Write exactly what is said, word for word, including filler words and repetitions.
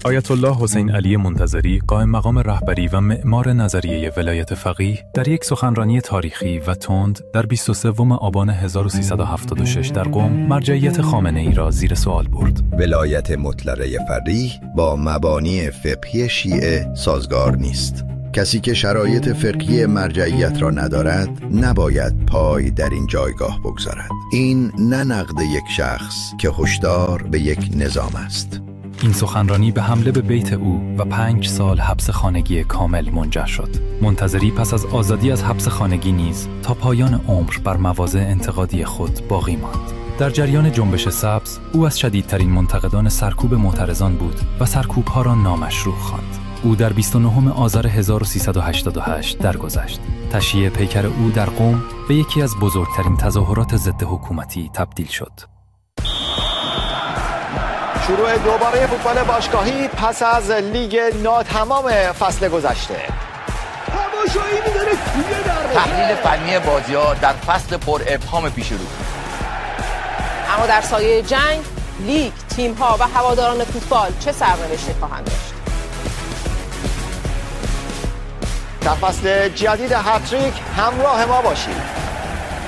آیت الله حسین علی منتظری، قائم مقام رهبری و معمار نظریه ولایت فقیه، در یک سخنرانی تاریخی و تند در بیست و سوم آبان هزار و سیصد و هفتاد و شش در قم مرجعیت خامنه‌ای را زیر سوال برد. ولایت مطلقه فقیه با مبانی فقهی شیعه سازگار نیست. کسی که شرایط فقهی مرجعیت را ندارد نباید پای در این جایگاه بگذارد. این نه نقد یک شخص که هشدار به یک نظام است. این سخنرانی به حمله به بیت او و پنج سال حبس خانگی کامل منجر شد. منتظری پس از آزادی از حبس خانگی نیز تا پایان عمر بر مواضع انتقادی خود باقی ماند. در جریان جنبش سبز، او از شدیدترین منتقدان سرکوب معترضان بود و سرکوب‌ها را نامشروع خواند. او در بیست و نهم آذر هزار و سیصد و هشتاد و هشت درگذشت. تشییع پیکر او در قم به یکی از بزرگترین تظاهرات ضد حکومتی تبدیل شد. شروع دوباره فوتبال باشگاهی پس از لیگ ناتمام فصل گذشته. تماشایی می‌داره توی دروازه. تحلیل فنی بازی‌ها در فصل پر ابهام پیش رو. اما در سایه جنگ، لیگ، تیم‌ها و هواداران فوتبال چه سرنوشتی خواهند داشت؟ در فصل جدید هتریک همراه ما باشید.